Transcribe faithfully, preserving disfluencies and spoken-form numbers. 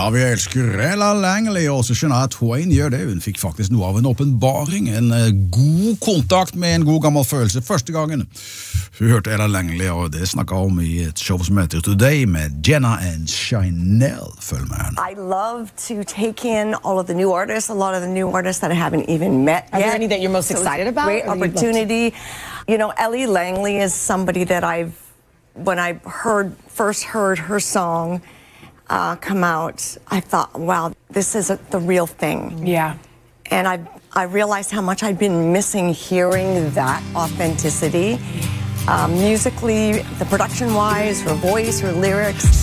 Ja, vi elsker Ella Langley, og så skjønner jeg at Twain gjør det. Hun fikk faktisk noe av en åpenbaring, en uh, god kontakt med en god gammel følelse første gangen. Hun hørte Ella Langley, og det snakket om i et show som heter Today med Jenna and Chanel. Følg med henne. I love to take in all of the new artists, a lot of the new artists that I haven't even met Are yet. there any that you're most So excited about? Great or you'd love to- opportunity. You know, Ellie Langley is somebody that I've, when I heard, first heard her song, Uh, come out, I thought, wow, this is a, the real thing. Yeah. And I, I realized how much I'd been missing hearing that authenticity. Uh, musically, the production-wise, her voice, her lyrics.